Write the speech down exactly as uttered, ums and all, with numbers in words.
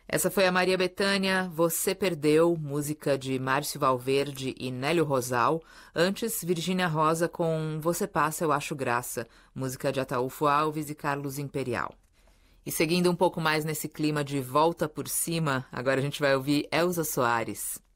Essa foi a Maria Bethânia, Você Perdeu, música de Márcio Valverde e Nélio Rosal. Antes, Virgínia Rosa com Você Passa, Eu Acho Graça, música de Ataúfo Alves e Carlos Imperial. E seguindo um pouco mais nesse clima de volta por cima, agora a gente vai ouvir Elza Soares.